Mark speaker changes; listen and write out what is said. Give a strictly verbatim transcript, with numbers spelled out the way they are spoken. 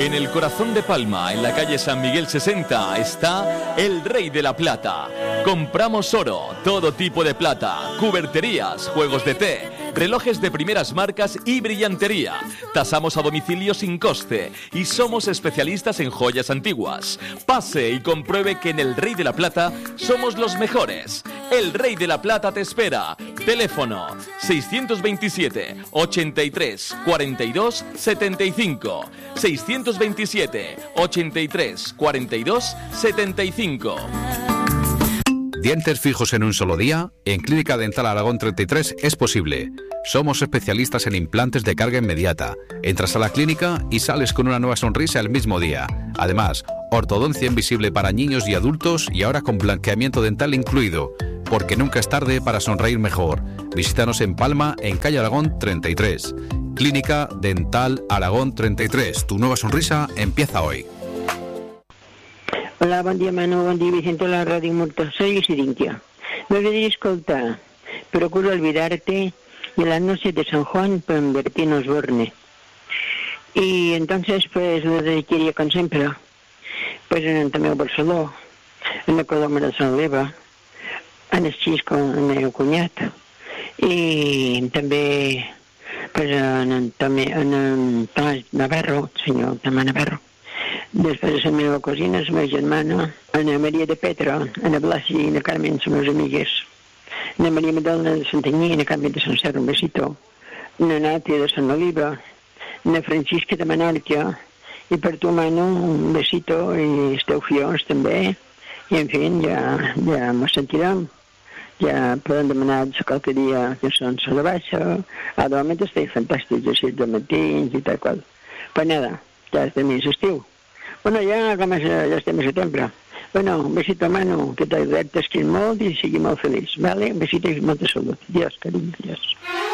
Speaker 1: En el corazón de Palma, en la calle San Miguel sesenta, está El Rey de la Plata. Compramos oro, todo tipo de plata, cuberterías, juegos de té, relojes de primeras marcas y brillantería. Tasamos a domicilio sin coste y somos especialistas en joyas antiguas. Pase y compruebe que en El Rey de la Plata somos los mejores. El Rey de la Plata te espera. Teléfono seiscientos veintisiete, ochenta y tres, cuarenta y dos, setenta y cinco. seiscientos veintisiete, ochenta y tres, cuarenta y dos, setenta y cinco.
Speaker 2: ¿Dientes fijos en un solo día? En Clínica Dental Aragón treinta y tres es posible. Somos especialistas en implantes de carga inmediata. Entras a la clínica y sales con una nueva sonrisa el mismo día. Además, ortodoncia invisible para niños y adultos y ahora con blanqueamiento dental incluido. Porque nunca es tarde para sonreír mejor. Visítanos en Palma, en calle Aragón treinta y tres. Clínica Dental Aragón treinta y tres. Tu nueva sonrisa empieza hoy.
Speaker 3: Hola, bon dia, Manu, bon dia, Vicente, la Ràdio Murta. Soy Isirinquia. Me voy a escoltar Procuro olvidarte y la noche de San Juan por Bertín Osborne. Y entonces, pues, lo dedicaría con siempre. Pues en el Tomeu Barceló, en el Coloma de Sant Leva, en el Xisco, en el meu cunyat, i també pues, en, en, també, en, en Tomàs Navarro, senyor Tomàs Navarro. Després la meva cosina, la meva germana, Ana Maria de Petra, Ana Blasi i la Carmen, les meves amigues. Ana Maria Madalena de Santanyí, Ana Carmen de Sant Serra, un besito. Ana Nàtia de Sant Oliva, Ana Francisca de Menorca, i per tu, Manu, un besito, i esteu fions també. I, en fi, ja, ja mos sentirem. Ja podem demanar qualque dia que són a la baixa. Ah, de moment esteu fantàstics, així de matins i tal qual. Pues nada, ja estem a l'estiu. Bueno, ja, com és, ja estem a setembre. Bueno, un besito, Manu, que t'agradi molt i sigui molt feliç, vale? Un besito i molta salut. Adiós, carinyo, adiós.